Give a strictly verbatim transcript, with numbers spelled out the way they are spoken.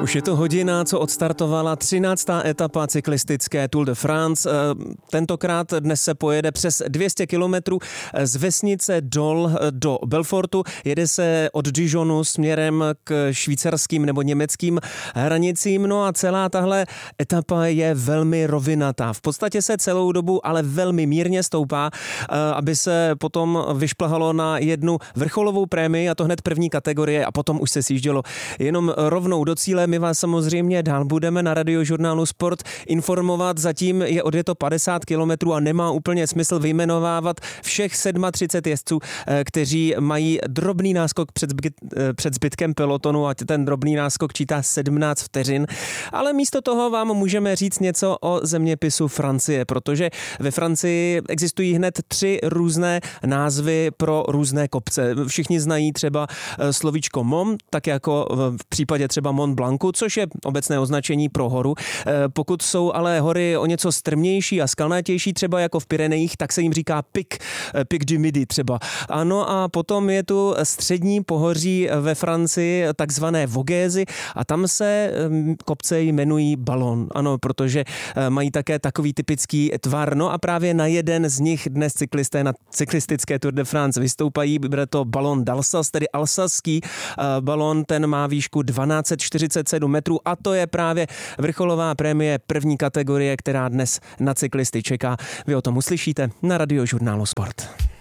Už je to hodina, co odstartovala třináctá etapa cyklistické Tour de France. Tentokrát dnes se pojede přes dvě stě kilometrů z vesnice Dol do Belfortu. Jede se od Dijonu směrem k švýcarským nebo německým hranicím. No a celá tahle etapa je velmi rovinatá. V podstatě se celou dobu ale velmi mírně stoupá, aby se potom vyšplhalo na jednu vrcholovou prémii, a to hned první kategorie, a potom už se sjíždělo jenom rovnou do cíle. My vás samozřejmě dál budeme na Radiožurnálu Sport informovat. Zatím je odjeto padesát kilometrů a nemá úplně smysl vyjmenovávat všech třicet sedm jezdců, kteří mají drobný náskok před, zbyt, před zbytkem pelotonu, ať ten drobný náskok čítá sedmnáct vteřin. Ale místo toho vám můžeme říct něco o zeměpisu Francie, protože ve Francii existují hned tři různé názvy pro různé kopce. Všichni znají třeba slovíčko Mont, tak jako v případě třeba Mont Blancu, což je obecné označení pro horu. Pokud jsou ale hory o něco strmější a skalnatější, třeba jako v Pyrenejích, tak se jim říká Pic, Pic du Midi třeba. Ano, a potom je tu střední pohoří ve Francii, takzvané Vogézy, a tam se kopce jmenují Ballon. Ano, protože mají také takový typický tvar. No a právě na jeden z nich dnes cyklisté na cyklistické Tour de France vystoupají. Bude to Ballon d'Alsace, tedy alsaský balon, ten má výšku dvanáct set čtyřicet sedm metrů a to je právě vrcholová prémie první kategorie, která dnes na cyklisty čeká. Vy o tom uslyšíte na Radiožurnálu Sport.